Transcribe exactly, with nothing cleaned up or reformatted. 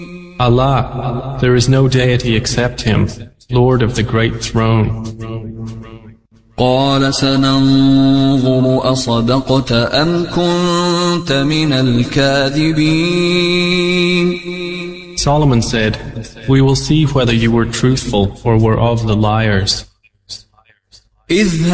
Allah, there is no deity except Him, Lord of the Great Throne. قال سننظر أصدقت أم كنت من الكاذبين. Solomon said, "We will see whether you were truthful or were of the liars."